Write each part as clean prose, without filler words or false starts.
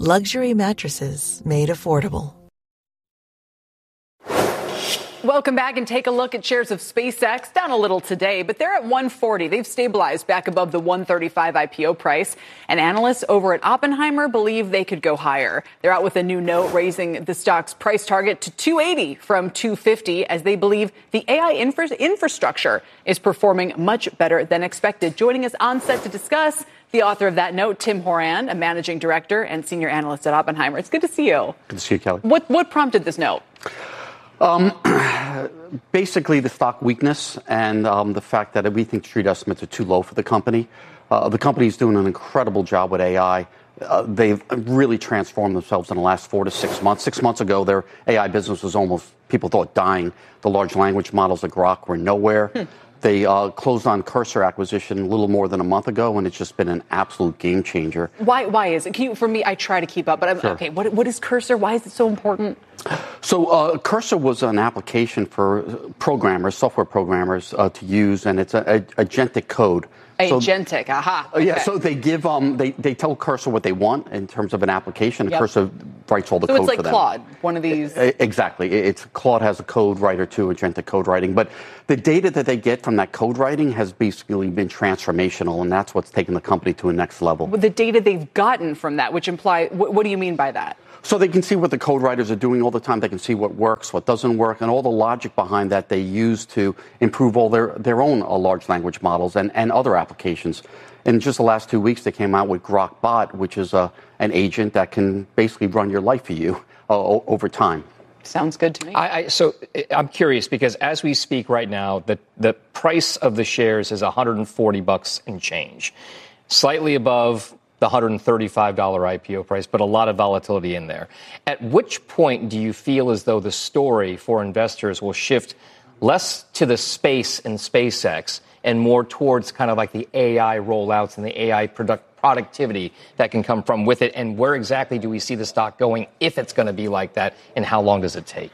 luxury mattresses made affordable. Welcome back and take a look at shares of SpaceX, down a little today, but they're at 140. They've stabilized back above the 135 IPO price. And analysts over at Oppenheimer believe they could go higher. They're out with a new note raising the stock's price target to 280 from 250 as they believe the AI infrastructure is performing much better than expected. Joining us on set to discuss, the author of that note, Tim Horan, a managing director and senior analyst at Oppenheimer. It's good to see you. Good to see you, Kelly. What prompted this note? Basically, the stock weakness and the fact that we think street estimates are too low for the company. The company's doing an incredible job with AI. They've really transformed themselves in the last 4 to 6 months. 6 months ago, their AI business was almost, people thought, dying. The large language models of Grok were nowhere. They closed on Cursor acquisition a little more than a month ago, and it's just been an absolute game changer. Why is it? For me, I try to keep up, but Sure. Okay. What is Cursor? Why is it so important? So Cursor was an application for programmers, software programmers to use, and it's a agentic code. Agentic, aha. Okay. Yeah, so they give they tell Cursor what they want in terms of an application, and Yep. Cursor writes all the code for them. So it's like Claude, one of these. Exactly. Claude has a code writer too, agentic code writing. But the data that they get from that code writing has basically been transformational, and that's what's taken the company to a next level. The data they've gotten from that, which imply, what do you mean by that? So they can see what the code writers are doing all the time. They can see what works, what doesn't work, and all the logic behind that they use to improve all their own large language models and other applications. In just the last 2 weeks, they came out with Grok Bot, which is an agent that can basically run your life for you over time. Sounds good to me. So I'm curious because as we speak right now, the price of the shares is $140 and change, slightly above the $135 IPO price, but a lot of volatility in there. At which point do you feel as though the story for investors will shift less to the space in SpaceX and more towards kind of like the AI rollouts and the AI productivity that can come from with it? And where exactly do we see the stock going if it's going to be like that, and how long does it take?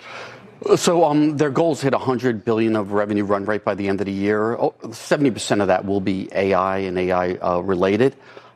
So their goals hit $100 billion of revenue run rate by the end of the year. 70% of that will be AI and AI related.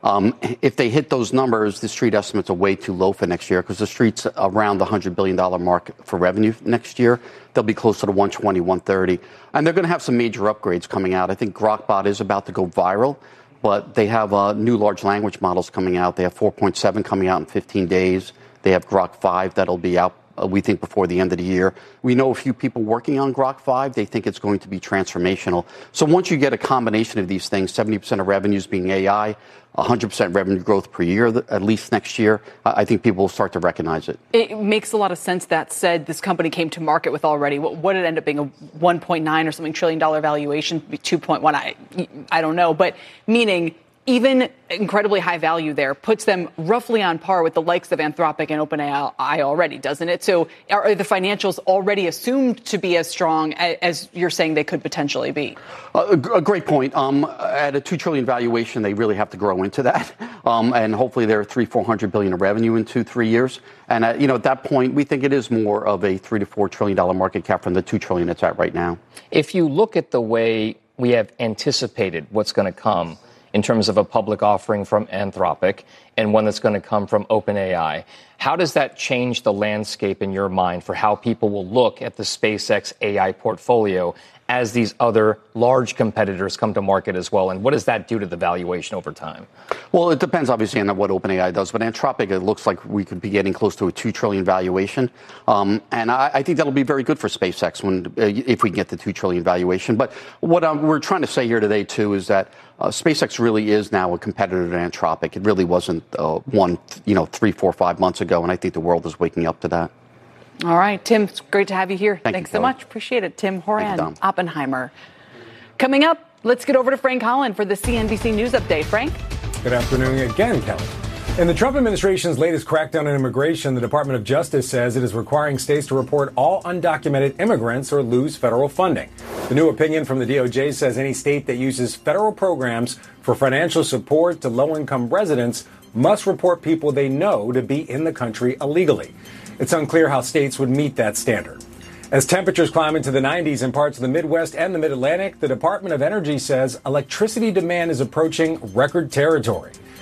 If they hit those numbers, the street estimates are way too low for next year because the street's around the $100 billion mark for revenue next year. They'll be closer to 120, 130. And they're going to have some major upgrades coming out. I think Grokbot is about to go viral, but they have new large language models coming out. They have 4.7 coming out in 15 days. They have Grok 5 that'll be out, we think, before the end of the year. We know a few people working on Grok 5. They think it's going to be transformational. So once you get a combination of these things, 70% of revenues being AI, 100% revenue growth per year, at least next year, I think people will start to recognize it. It makes a lot of sense. That said, this company came to market with already, what did it end up being, a 1.9 or something trillion dollar valuation, 2.1, I don't know, but meaning even incredibly high value there puts them roughly on par with the likes of Anthropic and OpenAI already, doesn't it? So are the financials already assumed to be as strong as you're saying they could potentially be? A great point. At a $2 trillion valuation, they really have to grow into that. And hopefully they're $300-400 billion of revenue in 2-3 years. And at that point, we think it is more of a $3 to $4 trillion market cap from the $2 trillion it's at right now. If you look at the way we have anticipated what's going to come in terms of a public offering from Anthropic and one that's going to come from OpenAI, how does that change the landscape in your mind for how people will look at the SpaceX AI portfolio as these other large competitors come to market as well? And what does that do to the valuation over time? Well, it depends, obviously, on what OpenAI does. But Anthropic, it looks like we could be getting close to a $2 trillion valuation. And I think that'll be very good for SpaceX if we can get the $2 trillion valuation. But what we're trying to say here today, too, is that SpaceX really is now a competitor to Anthropic. It really wasn't one, 3, 4, 5 months ago. And I think the world is waking up to that. All right, Tim, it's great to have you here. Thanks so much. Appreciate it. Tim Horan, Thank you, Oppenheimer. Coming up, let's get over to Frank Holland for the CNBC News Update. Frank? Good afternoon again, Kelly. In the Trump administration's latest crackdown on immigration, the Department of Justice says it is requiring states to report all undocumented immigrants or lose federal funding. The new opinion from the DOJ says any state that uses federal programs for financial support to low-income residents must report people they know to be in the country illegally. It's unclear how states would meet that standard. As temperatures climb into the 90s in parts of the Midwest and the Mid-Atlantic, the Department of Energy says electricity demand is approaching record territory.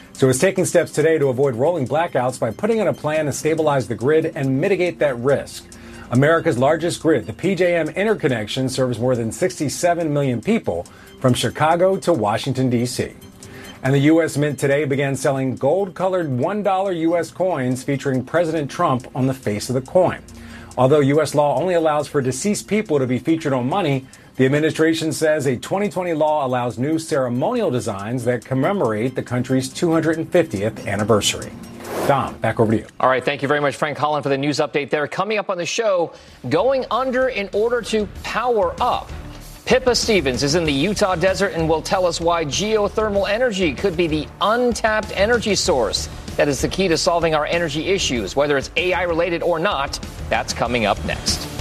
So it's taking steps today to avoid rolling blackouts by putting in a plan to stabilize the grid and mitigate that risk. America's largest grid, the PJM interconnection, serves more than 67 million people from Chicago to Washington, D.C. And the U.S. Mint today began selling gold-colored $1 U.S. coins featuring President Trump on the face of the coin. Although U.S. law only allows for deceased people to be featured on money, the administration says a 2020 law allows new ceremonial designs that commemorate the country's 250th anniversary. Dom, back over to you. All right. Thank you very much, Frank Holland, for the news update there. Coming up on the show, going under in order to power up. Pippa Stevens is in the Utah desert and will tell us why geothermal energy could be the untapped energy source that is the key to solving our energy issues, whether it's AI related or not. That's coming up next.